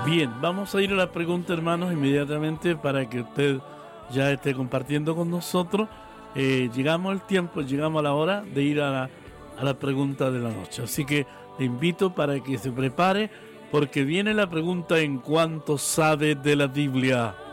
Bien, vamos a ir a la pregunta, hermanos, inmediatamente para que usted ya esté compartiendo con nosotros. Llegamos al tiempo, llegamos a la hora de ir a la pregunta de la noche. Así que le invito para que se prepare, porque viene la pregunta: ¿en cuánto sabe de la Biblia?